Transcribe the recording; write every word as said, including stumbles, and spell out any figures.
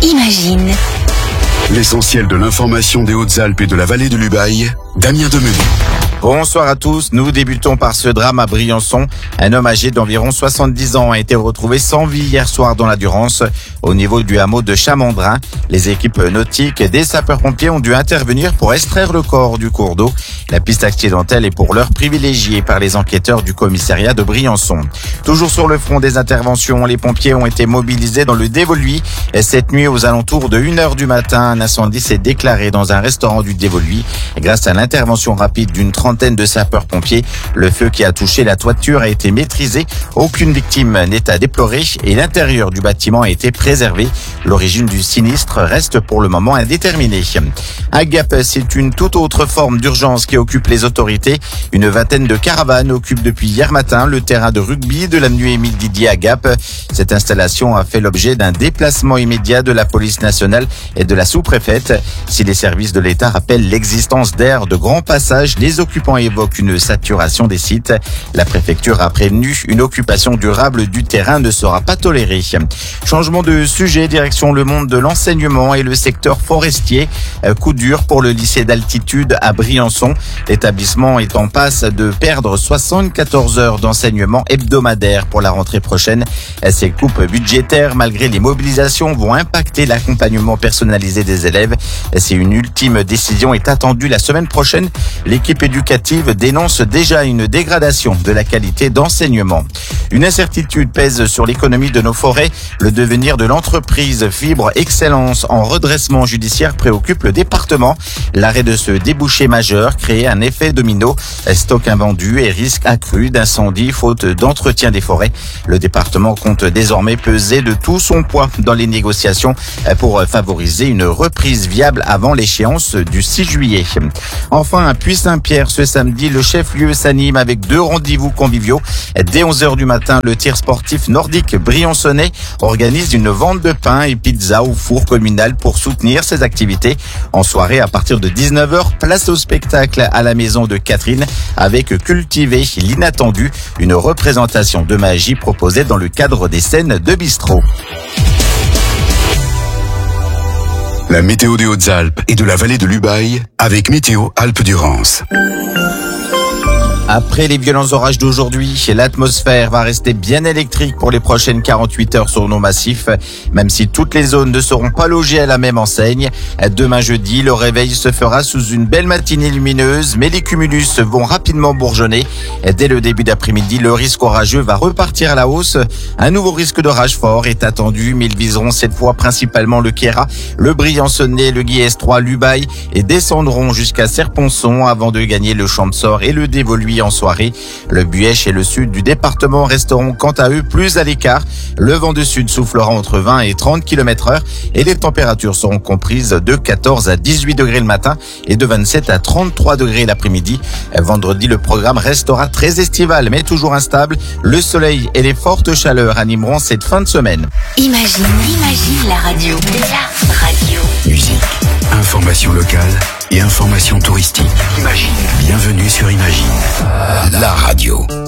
Imagine. L'essentiel de l'information des Hautes-Alpes et de la vallée de l'Ubaye, Damien Demenu. Bonsoir à tous, nous débutons par ce drame à Briançon. Un homme âgé d'environ soixante-dix ans a été retrouvé sans vie hier soir dans la Durance, au niveau du hameau de Chamandrin. Les équipes nautiques et des sapeurs-pompiers ont dû intervenir pour extraire le corps du cours d'eau. La piste accidentelle est pour l'heure privilégiée par les enquêteurs du commissariat de Briançon. Toujours sur le front des interventions, les pompiers ont été mobilisés dans le Dévoluy. Et cette nuit, aux alentours de une heure du matin, un incendie s'est déclaré dans un restaurant du Dévoluy. Grâce à l'intervention rapide d'une trentaine de sapeurs-pompiers, le feu qui a touché la toiture a été maîtrisé. Aucune victime n'est à déplorer et l'intérieur du bâtiment a été préservé. L'origine du sinistre reste pour le moment indéterminée. À Gap, c'est une toute autre forme d'urgence qui occupe les autorités. Une vingtaine de caravanes occupent depuis hier matin le terrain de rugby de l'avenue Émile Didier à Gap. Cette installation a fait l'objet d'un déplacement immédiat de la police nationale et de la sous-préfète. Si les services de l'État rappellent l'existence d'aires de grand passage, les occupants évoquent une saturation des sites. La préfecture a prévenu, une occupation durable du terrain ne sera pas tolérée. Changement de sujet, direction le monde de l'enseignement et le secteur forestier. Coup dur pour le lycée d'altitude à Briançon. L'établissement est en passe de perdre soixante-quatorze heures d'enseignement hebdomadaire pour la rentrée prochaine. Ces coupes budgétaires, malgré les mobilisations, vont impacter l'accompagnement personnalisé des élèves. Si une ultime décision est attendue la semaine prochaine, l'équipe éducative dénonce déjà une dégradation de la qualité d'enseignement. Une incertitude pèse sur l'économie de nos forêts. Le devenir de l'entreprise Fibre Excellence en redressement judiciaire préoccupe le département. L'arrêt de ce débouché majeur crée un effet domino. Stock invendu et risque accru d'incendie faute d'entretien des forêts. Le département compte désormais peser de tout son poids dans les négociations pour favoriser une reprise viable avant l'échéance du six juillet. Enfin, à Puy-Saint-Pierre, ce samedi, le chef-lieu s'anime avec deux rendez-vous conviviaux. Dès onze heures du matin, le tir sportif nordique briançonnais organise une vente de pain et pizza au four communal pour soutenir ses activités. En soirée, à partir de dix-neuf heures, place au spectacle à la maison de Catherine avec Cultiver l'inattendu, une représentation de magie proposée dans le cadre des scènes de bistrot. La météo des Hautes-Alpes et de la vallée de l'Ubaye avec Météo Alpes-Durance. Après les violents orages d'aujourd'hui, l'atmosphère va rester bien électrique pour les prochaines quarante-huit heures sur nos massifs, même si toutes les zones ne seront pas logées à la même enseigne. Demain jeudi, le réveil se fera sous une belle matinée lumineuse, mais les cumulus vont rapidement bourgeonner. Dès le début d'après-midi, le risque orageux va repartir à la hausse. Un nouveau risque d'orage fort est attendu, mais ils viseront cette fois principalement le Queyras, le Briançonnais, le Guiers trois, l'Ubaye et descendront jusqu'à Serponçon avant de gagner le Champsaur et le Dévoluy en soirée. Le Buèche et le sud du département resteront quant à eux plus à l'écart. Le vent de sud soufflera entre vingt et trente kilomètres heure et les températures seront comprises de quatorze à dix-huit degrés le matin et de vingt-sept à trente-trois degrés l'après-midi. Vendredi, le programme restera très estival mais toujours instable. Le soleil et les fortes chaleurs animeront cette fin de semaine. Imagine, imagine la radio. La radio. Musique, information locale et information touristique. Imagine. Bienvenue sur Imagine, la radio.